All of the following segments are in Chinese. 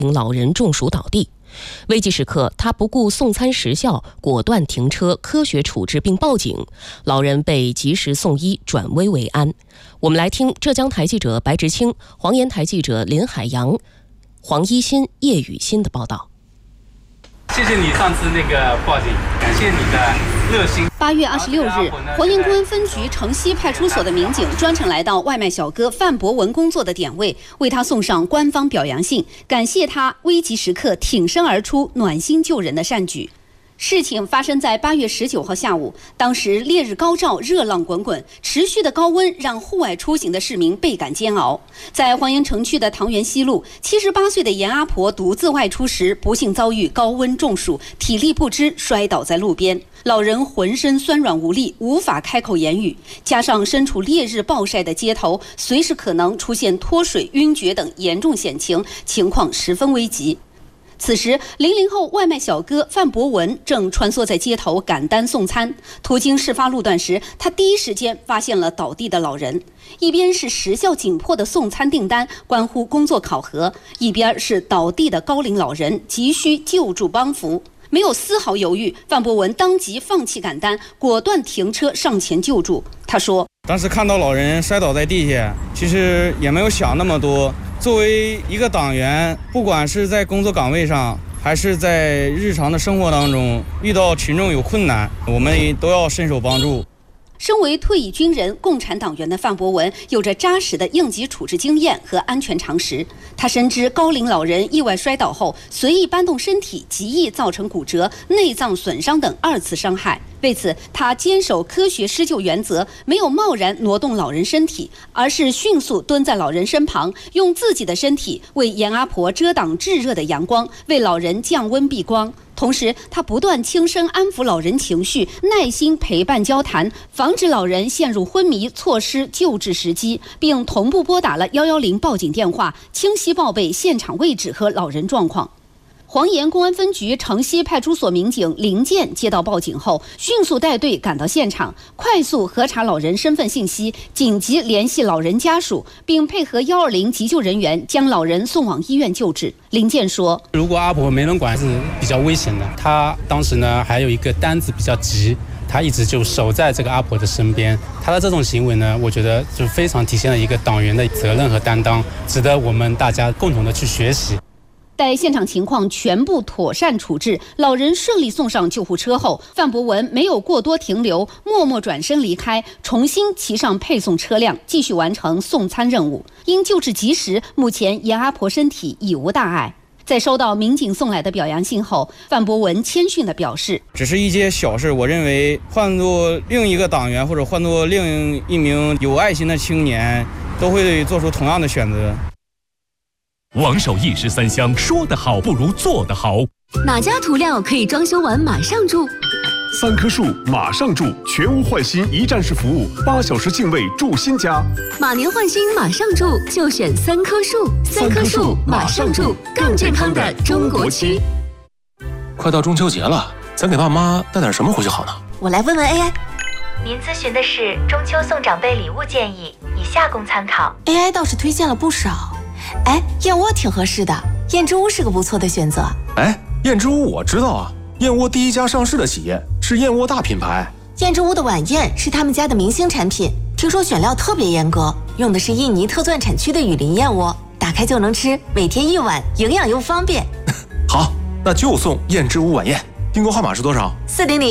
老人中暑倒地。危急时刻，他不顾送餐时效，果断停车，科学处置并报警，老人被及时送医，转危为安。我们来听浙江台记者白执清、黄岩台记者林海洋、黄一新、叶雨欣的报道。 谢谢你上次那个报警，感谢你的热心。 8月26日，黄岩公安分局城西派出所的民警专程来到外卖小哥范博文工作的点位，为他送上官方表扬信，感谢他危急时刻挺身而出、暖心救人的善举。事情发生在8月19号下午，当时烈日高照，热浪滚滚，持续的高温让户外出行的市民倍感煎熬。在黄岩城区的塘源西路，78岁的严阿婆独自外出时，不幸遭遇高温中暑，体力不支，摔倒在路边。老人浑身酸软无力，无法开口言语，加上身处烈日暴晒的街头，随时可能出现脱水、晕厥等严重险情，情况十分危急。此时，00后外卖小哥范博文正穿梭在街头赶单送餐，途经事发路段时，他第一时间发现了倒地的老人。一边是时效紧迫的送餐订单关乎工作考核，一边是倒地的高龄老人急需救助帮扶。没有丝毫犹豫，范博文当即放弃赶单，果断停车上前救助。他说：“ 当时看到老人摔倒在地下，其实也没有想那么多。作为一个党员，不管是在工作岗位上，还是在日常的生活当中，遇到群众有困难，我们都要伸手帮助。” 身为退役军人、共产党员的范博文有着扎实的应急处置经验和安全常识。他深知高龄老人意外摔倒后随意搬动身体，极易造成骨折、内脏损伤等2次伤害。为此，他坚守科学施救原则，没有贸然挪动老人身体，而是迅速蹲在老人身旁，用自己的身体为严阿婆遮挡炙热的阳光，为老人降温避光。同时，他不断轻声安抚老人情绪，耐心陪伴交谈，防止老人陷入昏迷，错失救治时机，并同步拨打了110报警电话，清晰报备现场位置和老人状况。黄岩公安分局城西派出所民警林建接到报警后，迅速带队赶到现场，快速核查老人身份信息，紧急联系老人家属，并配合120急救人员将老人送往医院救治。林建说：“ 如果阿婆没人管是比较危险的，他当时呢还有一个单子比较急。”他一直就守在这个阿婆的身边，他的这种行为呢，我觉得就非常体现了一个党员的责任和担当，值得我们大家共同的去学习。 待现场情况全部妥善处置，老人顺利送上救护车后，范博文没有过多停留，默默转身离开，重新骑上配送车辆，继续完成送餐任务。因救治及时，目前严阿婆身体已无大碍。在收到民警送来的表扬信后，范博文谦逊地表示：“ 只是一件小事，我认为换作另一个党员或者换作另一名有爱心的青年，都会做出同样的选择。” 王守义13香，说得好不如做得好。 哪家涂料可以装修完马上住 ？3棵树马上住，全屋换新一站式服务，8小时净位住新家。 马年换新马上住，就选3棵树。3棵树马上住，更健康的中国区。 快到中秋节了，咱给爸妈带点什么回去好呢？ 我来问问 AI。 您咨询的是中秋送长辈礼物建议，以下供参考。 AI 倒是推荐了不少。哎，燕窝挺合适的，燕之屋是个不错的选择。 哎，燕之屋我知道啊，燕窝第1家上市的企业，是燕窝大品牌。 燕之屋的晚宴是他们家的明星产品，听说选料特别严格，用的是印尼特钻产区的雨林燕窝，打开就能吃，每天1碗，营养又方便。 好，那就送燕之屋晚宴。订购号码是多少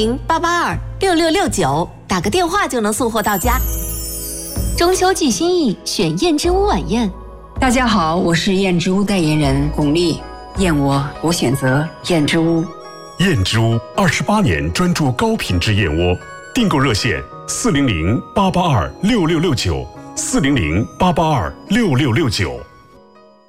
？400-882-6669，打个电话就能送货到家。 中秋寄心意，选燕之屋晚宴。 大家好，我是燕之屋代言人巩俐。燕窝我选择燕之屋。 燕之屋28年专注高品质燕窝，订购热线400-882-6669，400-882-6669。